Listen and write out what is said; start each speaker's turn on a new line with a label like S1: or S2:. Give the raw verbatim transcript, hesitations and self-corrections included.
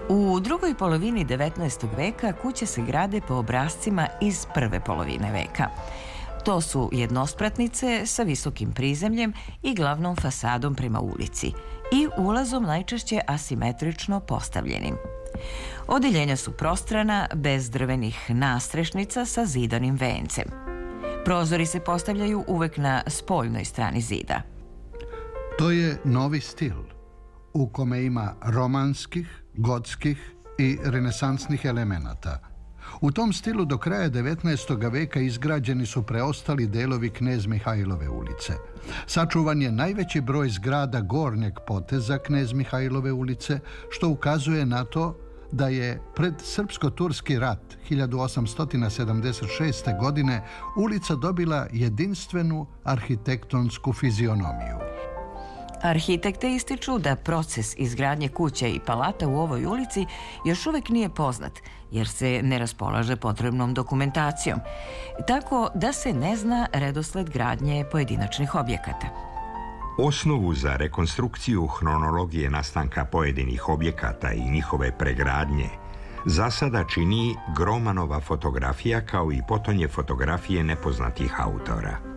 S1: U drugoj polovini devetnaestog veka kuće se grade po obrascima iz prve polovine veka. To su jednospratnice sa visokim prizemljem i glavnom fasadom prema ulici i ulazom najčešće asimetrično postavljenim. Odeljenja su prostrana, bez drvenih nastrešnica sa zidanim vencem. Prozori se postavljaju uvek na spoljnoj strani zida.
S2: To je novi stil, u kome ima romanskih, gotskih i renesansnih elemenata. U tom stilu do kraja devetnaestog veka izgrađeni su preostali delovi Knez Mihajlove ulice. Sačuvan je najveći broj zgrada gornjeg poteza Knez Mihajlove ulice, što ukazuje na to da je pred Srpsko-turski rat hiljadu osamsto sedamdeset šeste. godine ulica dobila jedinstvenu arhitektonsku fizionomiju.
S1: Arhitekte ističu da proces izgradnje kuće i palata u ovoj ulici još uvek nije poznat, jer se ne raspolaže potrebnom dokumentacijom, tako da se ne zna redosled gradnje pojedinačnih objekata.
S3: Osnovu za rekonstrukciju hronologije nastanka pojedinih objekata i njihove pregradnje za sada čini Gromanova fotografija kao i potonje fotografije nepoznatih autora.